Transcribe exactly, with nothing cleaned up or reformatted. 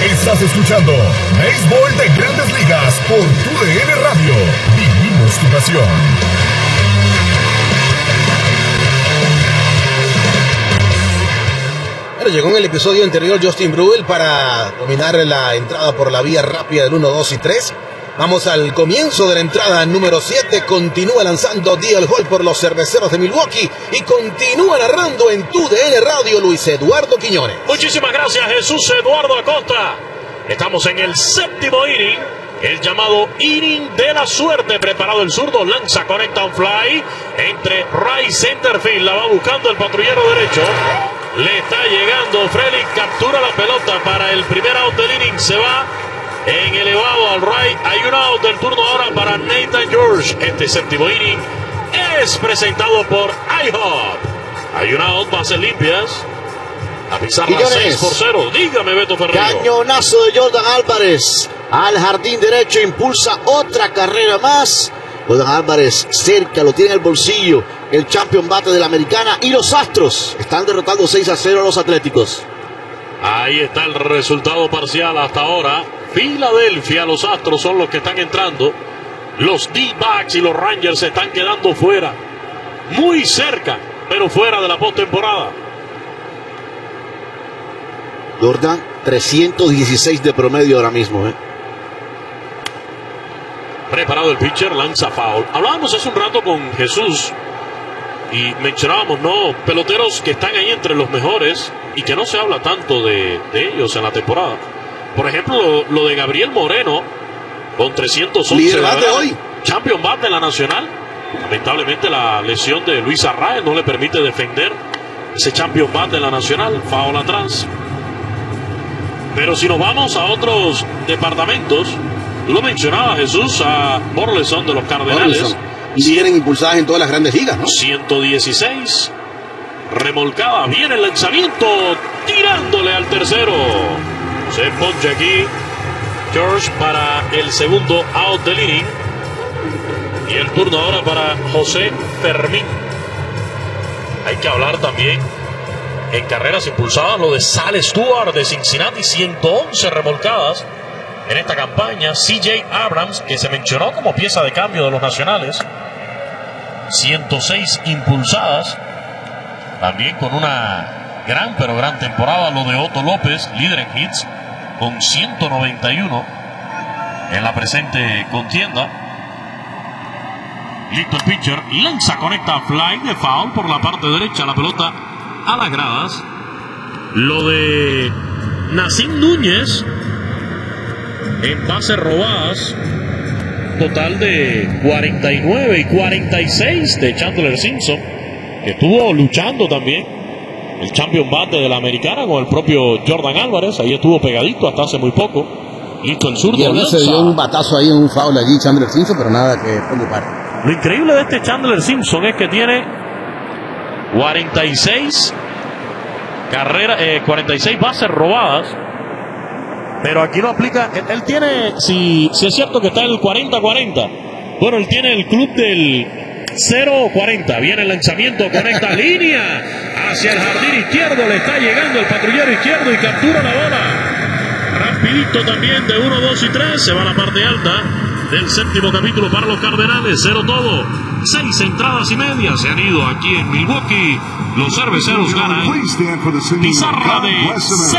Estás escuchando Béisbol de Grandes Ligas por Tu D N Radio. Vivimos tu pasión. Bueno, llegó en el episodio anterior Justin Bruihl para dominar la entrada por la vía rápida del uno, dos y tres. Vamos al comienzo de la entrada número siete. Continúa lanzando D L Hall por los Cerveceros de Milwaukee y continúa narrando en Tu D N Radio Luis Eduardo Quiñones. Muchísimas gracias, Jesús Eduardo Acosta. Estamos en el séptimo inning, el llamado inning de la suerte. Preparado el zurdo, lanza, conecta un fly entre right center field. La va buscando el patrullero derecho. Le está llegando Frelick, captura la pelota para el primer out del inning. Se va en elevado al right. Hay un out del turno ahora para Nathan George. Este séptimo inning es presentado por IHOP. Hay un out, bases limpias. A pisar las seis por cero. Dígame, Beto Ferreiro. Cañonazo de Jordan Álvarez al jardín derecho. Impulsa otra carrera más. Jordan Álvarez cerca, lo tiene en el bolsillo. El champion bate de la Americana. Y los Astros están derrotando seis a cero a los Atléticos. Ahí está el resultado parcial hasta ahora. Filadelfia, los Astros son los que están entrando. Los D-backs y los Rangers se están quedando fuera. Muy cerca, pero fuera de la postemporada. Jordan, trescientos dieciséis de promedio ahora mismo. ¿eh? Preparado el pitcher, lanza foul. Hablábamos hace un rato con Jesús y mencionábamos, ¿no? Peloteros que están ahí entre los mejores y que no se habla tanto de, de ellos en la temporada. Por ejemplo, lo, lo de Gabriel Moreno con trescientos once. Líder bate hoy. Champion bat de la Nacional. Lamentablemente la lesión de Luis Arraez no le permite defender ese champion bat de la Nacional. Foul atrás. Pero si nos vamos a otros departamentos, tú lo mencionabas, Jesús, a Burleson de los Cardenales. Líder en impulsadas en todas las grandes ligas, ¿no? ciento dieciséis. Remolcada, viene el lanzamiento, tirándole al tercero. Se poncha aquí George para el segundo out del inning. Y el turno ahora para José Fermín. Hay que hablar también en carreras impulsadas lo de Sal Stewart de Cincinnati, ciento once remolcadas en esta campaña. C J Abrams, que se mencionó como pieza de cambio de los Nacionales, ciento seis impulsadas, también con una gran pero gran temporada. Lo de Otto López, líder en hits, con ciento noventa y uno en la presente contienda. Listo el pitcher, lanza, conecta fly de foul por la parte derecha, la pelota a las gradas. Lo de Nacín Núñez en bases robadas, total de cuarenta y nueve y cuarenta y seis de Chandler Simpson, que estuvo luchando también el champion bate de la Americana con el propio Jordan Álvarez. Ahí estuvo pegadito hasta hace muy poco. Listo el zurdo. Y a se dio un batazo ahí, un foul allí Chandler Simpson, pero nada que preocupar. Lo increíble de este Chandler Simpson es que tiene cuarenta y seis carreras, eh, cuarenta y seis bases robadas, pero aquí no aplica. Él, él tiene, si, si es cierto que está en el cuarenta cuarenta, bueno, él tiene el club del cero cuarenta. Viene el lanzamiento, conecta línea hacia el jardín izquierdo, le está llegando el patrullero izquierdo y captura la bola rapidito también de uno, dos y tres. Se va a la parte alta del séptimo capítulo para los Cardenales. Cero todo, seis entradas y media se han ido aquí en Milwaukee. Los cerveceros ganan pizarra de